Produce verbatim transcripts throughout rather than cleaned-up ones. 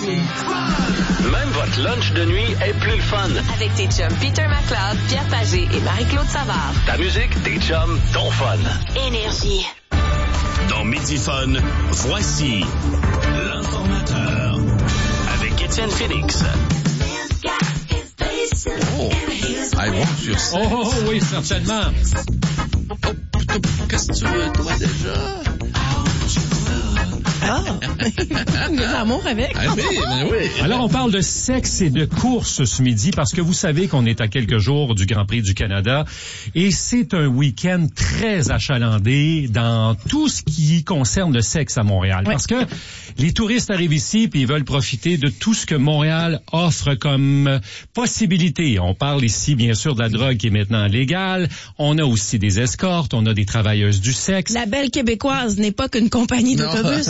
Même votre lunch de nuit est plus le fun. Avec tes chums Peter McLeod, Pierre Pagé et Marie-Claude Savard. Ta musique, tes chums, ton fun. Énergie. Dans Midi Fun, voici l'informateur avec Étienne Félix. Oh, I want you. Oh, oh, oh, oui, certainement. Oh, qu'est-ce que tu veux, toi, déjà? Ah! L'amour avec. Ah oui, ben oui. Alors, on parle de sexe et de course ce midi parce que vous savez qu'on est à quelques jours du Grand Prix du Canada et c'est un week-end très achalandé dans tout ce qui concerne le sexe à Montréal. Oui. Parce que les touristes arrivent ici puis ils veulent profiter de tout ce que Montréal offre comme possibilité. On parle ici, bien sûr, de la drogue qui est maintenant légale. On a aussi des escortes, on a des travailleuses du sexe. La Belle Québécoise n'est pas qu'une compagnie d'autobus.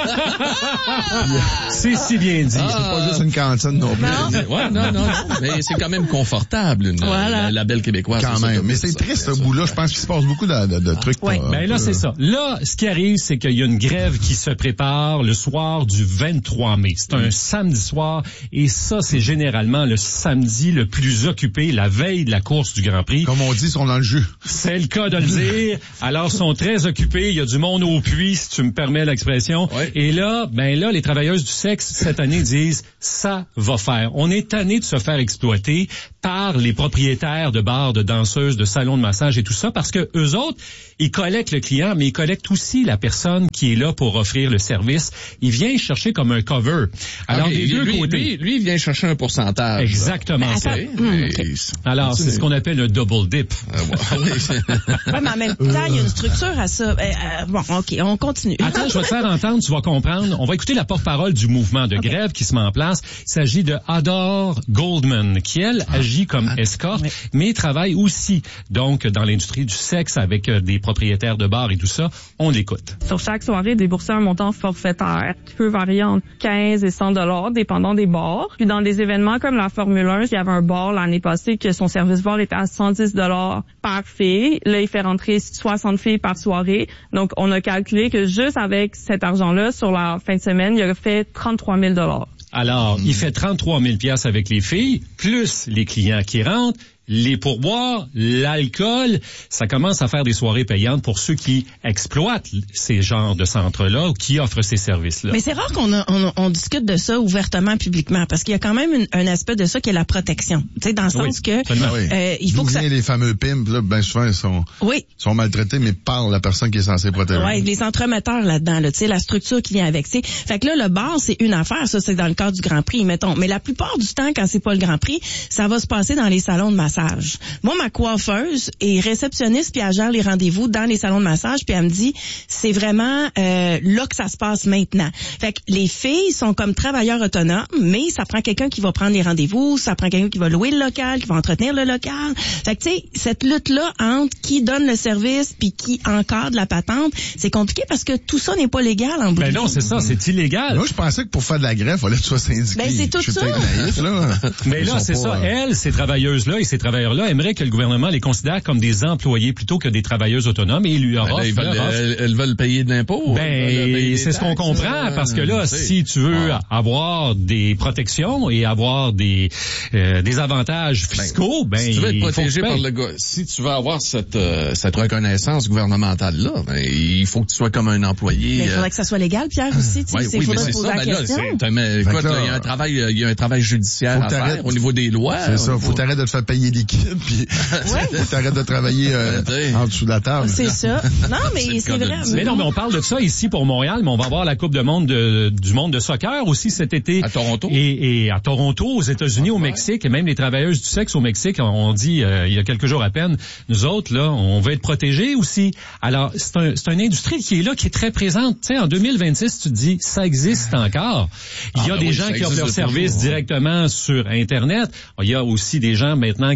C'est si bien dit. Ah, c'est pas juste une cantine non plus. Non. Ouais, non, non, non. Mais c'est quand même confortable, une, voilà. la, la Belle Québécoise. Quand même. Mais c'est triste, ce bout-là. Je pense qu'il se passe beaucoup de, de, de trucs. Ouais. Pas, ben là, peu... c'est ça. Là, ce qui arrive, c'est qu'il y a une grève qui se prépare le soir du vingt-trois mai. C'est un samedi soir. Et ça, c'est généralement le samedi le plus occupé, la veille de la course du Grand Prix. Comme on dit, ils sont dans le jus. C'est le cas de le dire. Alors, ils sont très occupés. Il y a du monde au puits, si tu me permets l'expression. Ouais. Et là, ben là, les travailleuses du sexe, cette année, disent, ça va faire. On est tanné de se faire exploiter par les propriétaires de bars, de danseuses, de salons de massage et tout ça, parce que eux autres, ils collectent le client, mais ils collectent aussi la personne qui est là pour offrir le service. Ils viennent chercher comme un cover. Alors, okay, des deux lui, côtés. Lui, lui, il vient chercher un pourcentage. Exactement Ben, ça. attends, hum, okay. Alors, c'est ce qu'on appelle un double dip. Ah, ouais. Ouais, mais en même temps, il y a une structure à ça. Euh, euh, bon, OK, on continue. Attends, je vais te faire entendre, tu vas comprendre. On va écouter la porte-parole du mouvement de okay. grève qui se met en place. Il s'agit de Adore Goldman, qui, elle, agit comme escorte, oui. mais travaille aussi, donc, dans l'industrie du sexe avec euh, des propriétaires de bars et tout ça. On l'écoute. Sur chaque soirée, débourser un montant forfaitaire qui peut varier entre quinze et cent dollars, dépendant des bars. Puis dans des événements comme la Formule un, il y avait un bar l'année passée que son service bar était à cent dix dollars par fille. Là, il fait rentrer soixante filles par soirée. Donc, on a calculé que juste avec cet argent-là, sur la fin de semaine, il a fait trente-trois mille dollars. Alors, mmh. il fait trente-trois mille piastres avec les filles, plus les clients qui rentrent, les pourboires, l'alcool. Ça commence à faire des soirées payantes pour ceux qui exploitent ces genres de centres-là ou qui offrent ces services-là. Mais c'est rare qu'on a, on, on discute de ça ouvertement, publiquement, parce qu'il y a quand même une, un aspect de ça qui est la protection. Tu sais, dans le sens oui, que euh, il faut D'où que ça... les fameux pimps, là, ben souvent, ils sont, oui. sont maltraités, mais par la personne qui est censée protéger. Oui, les entremetteurs là-dedans, là, tu sais, la structure qui vient avec. T'sais. Fait que là, le bar, c'est une affaire, ça, c'est dans le cadre du Grand Prix, mettons. Mais la plupart du temps, quand c'est pas le Grand Prix, ça va se passer dans les salons de massage. Moi, ma coiffeuse est réceptionniste puis elle gère les rendez-vous dans les salons de massage puis elle me dit c'est vraiment euh, là que ça se passe maintenant. Fait que les filles sont comme travailleurs autonomes, mais ça prend quelqu'un qui va prendre les rendez-vous, ça prend quelqu'un qui va louer le local, qui va entretenir le local. Fait que tu sais, cette lutte-là entre qui donne le service puis qui encadre la patente, c'est compliqué parce que tout ça n'est pas légal en bout. Ben non, c'est ça, c'est illégal. Moi, je pensais que pour faire de la greffe, il fallait que tu sois syndiqué. Ben c'est tout je suis ça. naïf, là. Mais là, c'est ça. Elle, ces travailleuses-là et ces travailleurs-là aimeraient que le gouvernement les considère comme des employés plutôt que des travailleuses autonomes et ils lui offrent. Ben, ils veulent, elles, elles veulent payer de l'impôt. Ben, c'est ce qu'on comprend parce que là, si tu veux ah. avoir des protections et avoir des euh, des avantages fiscaux, ben, ben si tu veux être il protégé faut que par le gars, si tu veux avoir cette euh, cette reconnaissance gouvernementale là, ben, il faut que tu sois comme un employé. Mais il faudrait euh... que ça soit légal, Pierre aussi. Tu sais, ouais, il oui, faudrait mais poser ça, la ben question. Là, mais, écoute, il y a un travail, il y a un travail judiciaire à faire au niveau des lois. C'est ça. Faut t'arrêter de te faire payer liquide puis ouais. faut t'arrêter de travailler euh, en dessous de la table. C'est ça. Non, mais c'est, c'est vrai. Mais non, mais on parle de ça ici pour Montréal, mais on va avoir la Coupe de monde de, du monde de soccer aussi cet été. À Toronto. Et, et à Toronto, aux États-Unis, ah, au Mexique, et même les travailleuses du sexe au Mexique, on dit euh, il y a quelques jours à peine, nous autres, là, on veut être protégés aussi. Alors, c'est, un, c'est une industrie qui est là, qui est très présente. Tu sais, en deux mille vingt-six, tu te dis, ça existe encore. Il y a ah, ben des oui, gens qui offrent leur service directement sur Internet. Il y a aussi des gens maintenant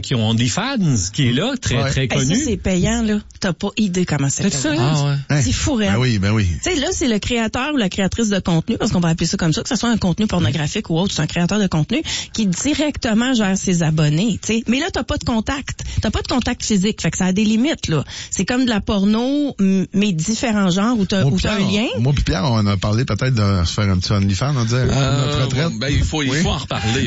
qui ont OnlyFans, qui est là, très, Ouais. très Hey, connu. ça, c'est payant, là. T'as pas idée comment c'est T'as-tu payant. ça? Ah ouais. Hein? C'est fou, réel. Ben oui, ben oui. Tu sais, là, c'est le créateur ou la créatrice de contenu, parce qu'on va appeler ça comme ça, que ce soit un contenu pornographique ou autre, c'est un créateur de contenu qui directement gère ses abonnés, tu sais. Mais là, t'as pas de contact. T'as pas de contact physique. Fait que ça a des limites, là. C'est comme de la porno, m- mais différents genres où t'as, Moi où pis t'as un Pierre, lien. on- Moi puis Pierre, on a parlé peut-être de se faire un petit OnlyFans, on dirait, pour notre Euh, retraite. ben, il faut, il Oui. faut en reparler.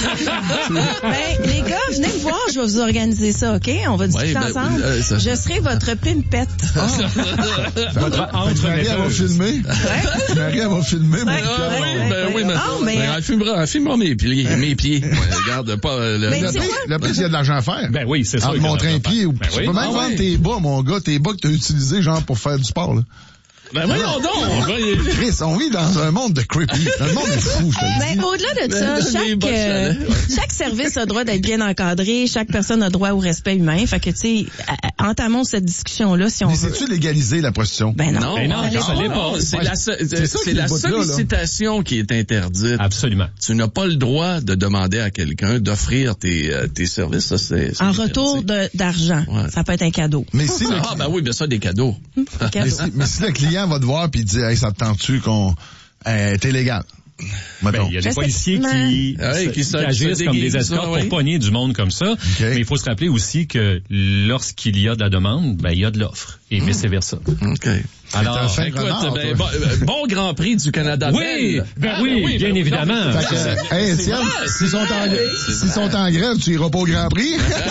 Ben, les gars, venez me voir, je vais vous organiser ça, OK? On va discuter Ouais, ben, ensemble. euh, ça- Je serai votre pimpette. Votre Fait que Marie, elle va entremetteuse. filmer. Marie, elle va filmer. moi, Ouais. puis Pierre, Ouais, on- ouais. Ben oui, mais, Ah, mais- ben, elle filmera, elle filmera mes pieds, mes pieds. Ouais, regarde pas euh, le, Mais Le tu sais pire, quoi? le pire, il y a de l'argent à faire. Ben oui, c'est ça. En te il y a montrer un de pied, ou Ben tu oui. peux même Ah vendre ouais. tes bas, mon gars, tes bas que t'as utilisés, genre, pour faire du sport, là. Ben voyons donc! voyez- Chris, on vit dans un monde de creepy. Le monde est fou, je te le dis. Mais au-delà de ça, Les chaque, bottes euh, chalets, ouais. chaque service a droit d'être bien encadré, chaque personne a droit au respect humain. Fait que, tu sais, à- à- entamons cette discussion-là si on Mais veut. c'est-tu légaliser la prostitution? Ben non. Non, Ben non, Allez, ça l'est non. pas. C'est Ouais, la, so- c'est ça c'est qui est la le bout de là, là. sollicitation qui est interdite. Absolument. Tu n'as pas le droit de demander à quelqu'un d'offrir tes, euh, tes services. Ça, c'est, c'est En interdit. retour de- d'argent. Ouais. Ça peut être un cadeau. Mais si, le, Ah, ben oui, bien ça, des cadeaux. Un mais, cadeau. si, mais si le client va te voir puis il dit, hey, ça te tente-tu qu'on, euh, t'es légal? Ben, Mettons. il y a des Je sais- policiers qui, Ouais, se- qui se- qui agissent se comme des déguisent, escortes ça, pour oui. pogner du monde comme ça. Mais il faut se rappeler aussi que lorsqu'il y a de la demande, ben, il y a de l'offre. Et vice-versa. OK. Alors, un fin Écoute, renard, ben, toi. bon, euh, bon Grand Prix du Canada. Oui, belle. ben Ah, oui, bien ben évidemment. non, mais- Fait que, hey, c'est Étienne, vrai, s'ils sont en, s'ils sont en grève, tu iras pas au Grand Prix?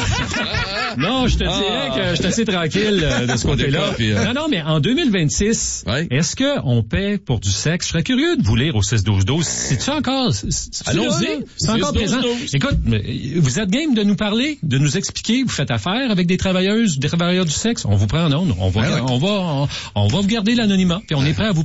non, je te Ah. dirais que je suis assez tranquille euh, de ce côté-là. D'accord, puis, euh, Non, non, mais en deux mille vingt-six, Ouais. est-ce qu'on paie pour du sexe? Je serais curieux de vous lire au six douze douze. C'est-tu encore... c'est- c'est- Allons-y. là, là? C'est encore six douze présent. douze. Écoute, mais, vous êtes game de nous parler, de nous expliquer, vous faites affaire avec des travailleuses, des travailleurs du sexe? On vous prend en onde. On va, Ben ouais. on va, on, on va vous garder l'anonymat, puis on est prêt à vous